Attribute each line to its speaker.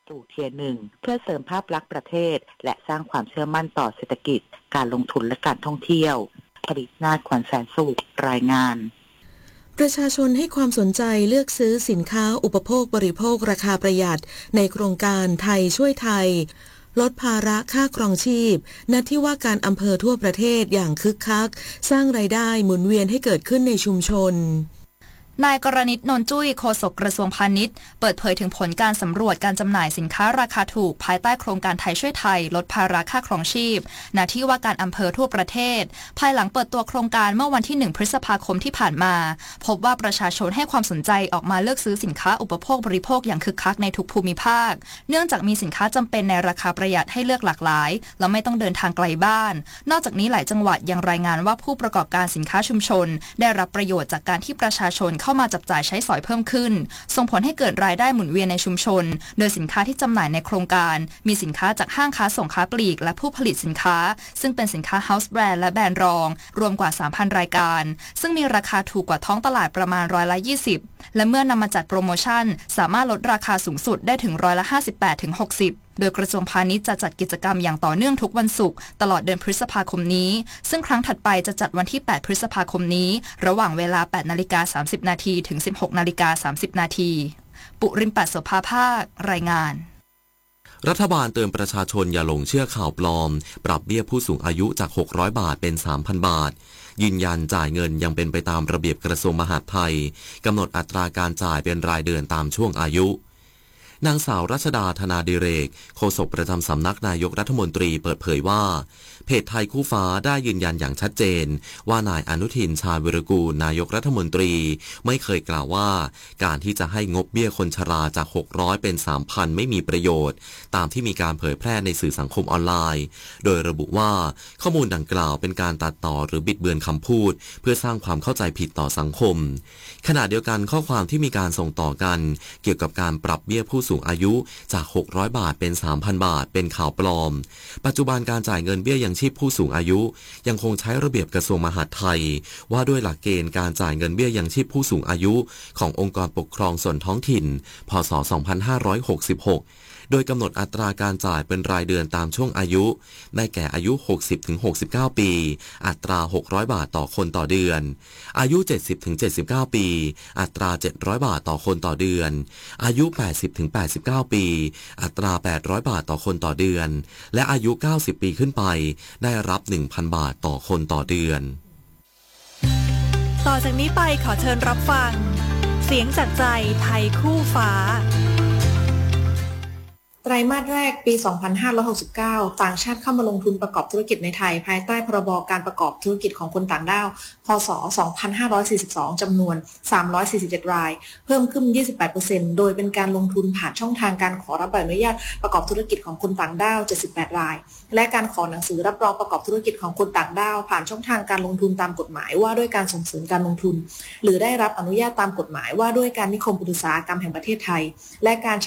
Speaker 1: สู่เทียร์ 1เพื่อเสริมภาพลักษณ์ประเทศและสร้างความเชื่อมั่นต่อเศรษฐกิจการลงทุนและการท่องเที่ยวปรินาถ ขวัญแสนสุขรายงาน
Speaker 2: ประชาชนให้ความสนใจเลือกซื้อสินค้าอุปโภคบริโภคราคาประหยัดในโครงการไทยช่วยไทยลดภาระค่าครองชีพณที่ว่าการอำเภอทั่วประเทศอย่างคึกคักสร้างรายได้หมุนเวียนให้เกิดขึ้นในชุมชน
Speaker 3: นายกรณิต นนจุ้ยโฆษกกระทรวงพาณิชย์เปิดเผยถึงผลการสำรวจการจำหน่ายสินค้าราคาถูกภายใต้โครงการไทยช่วยไทยลดภาระค่าครองชีพณที่ว่าการอำเภอทั่วประเทศภายหลังเปิดตัวโครงการเมื่อวันที่1พฤษภาคมที่ผ่านมาพบว่าประชาชนให้ความสนใจออกมาเลือกซื้อสินค้าอุปโภคบริโภคอย่างคึกคักในทุกภูมิภาคเนื่องจากมีสินค้าจำเป็นในราคาประหยัดให้เลือกหลากหลายและไม่ต้องเดินทางไกลบ้านนอกจากนี้หลายจังหวัดยังรายงานว่าผู้ประกอบการสินค้าชุมชนได้รับประโยชน์จากการที่ประชาชนเข้ามาจับจ่ายใช้สอยเพิ่มขึ้นส่งผลให้เกิดรายได้หมุนเวียนในชุมชนโดยสินค้าที่จำหน่ายในโครงการมีสินค้าจากห้างค้าส่งค้าปลีกและผู้ผลิตสินค้าซึ่งเป็นสินค้า House Brand และแบรนด์รองรวมกว่า 3,000 รายการซึ่งมีราคาถูกกว่าท้องตลาดประมาณ20%และเมื่อนำมาจัดโปรโมชั่นสามารถลดราคาสูงสุดได้ถึง58-60%โดยกระทรวงพาณิชย์จะจัดกิจกรรมอย่างต่อเนื่องทุกวันศุกร์ตลอดเดือนพฤษภาคมนี้ซึ่งครั้งถัดไปจะจัดวันที่8พฤษภาคมนี้ระหว่างเวลา 8:30 น. ถึง 16:30 น. ปุริมปัสโสภาภาครายงาน
Speaker 4: รัฐบาลเตือนประชาชนอย่าหลงเชื่อข่าวปลอมปรับเบี้ยผู้สูงอายุจาก600 บาทเป็น 3,000 บาทยืนยันจ่ายเงินยังเป็นไปตามระเบียบกระทรวงมหาดไทยกำหนดอัตราการจ่ายเป็นรายเดือนตามช่วงอายุนางสาวรัชดาธนาดิเรกโฆษกประจำสำนักนายกรัฐมนตรีเปิดเผยว่าเพจไทยคู่ฟ้าได้ยืนยันอย่างชัดเจนว่านายอนุทินชาญวิรากูลนายกรัฐมนตรีไม่เคยกล่าวว่าการที่จะให้งบเบี้ยคนชราจาก600เป็น 3,000 ไม่มีประโยชน์ตามที่มีการเผยแพร่ในสื่อสังคมออนไลน์โดยระบุว่าข้อมูลดังกล่าวเป็นการตัดต่อหรือบิดเบือนคำพูดเพื่อสร้างความเข้าใจผิดต่อสังคมขณะเดียวกันข้อความที่มีการส่งต่อกันเกี่ยวกับการปรับเบี้ยผู้สูงอายุจาก600 บาทเป็น 3,000 บาทเป็นข่าวปลอมปัจจุบันการจ่ายเงินเบี้ยยังชีพผู้สูงอายุยังคงใช้ระเบียบกระทรวงมหาดไทยว่าด้วยหลักเกณฑ์การจ่ายเงินเบี้ยยังชีพผู้สูงอายุขององค์กรปกครองส่วนท้องถิ่นพ.ศ. 2566โดยกำหนดอัตราการจ่ายเป็นรายเดือนตามช่วงอายุได้แก่อายุ 60-69 ปีอัตรา600 บาทต่อคนต่อเดือนอายุ 70-79 ปีอัตรา700 บาทต่อคนต่อเดือนอายุ 80-89 ปีอัตรา800 บาทต่อคนต่อเดือนและอายุ 90 ปีขึ้นไปได้รับ 1,000 บาทต่อคนต่อเดือน
Speaker 5: ต่อจากนี้ไปขอเชิญรับฟังเสียงจากใจไทยคู่ฟ้า
Speaker 6: ไตรมาสแรกปี 2569 ต่างชาติเข้ามาลงทุนประกอบธุรกิจในไทยภายใต้พรบการประกอบธุรกิจของคนต่างด้าว พ.ศ. 2542 จำนวน 347 ราย เพิ่มขึ้น 28% โดยเป็นการลงทุนผ่านช่องทางการขอรับใบอนุญาตประกอบธุรกิจของคนต่างด้าว 78 ราย และการขอหนังสือรับรองประกอบธุรกิจของคนต่างด้าวผ่านช่องทางการลงทุนตามกฎหมายว่าด้วยการส่งเสริมการลงทุนหรือได้รับอนุญาตตามกฎหมายว่าด้วยการนิคมอุตสาหกรรมแห่งประเทศไทยและการ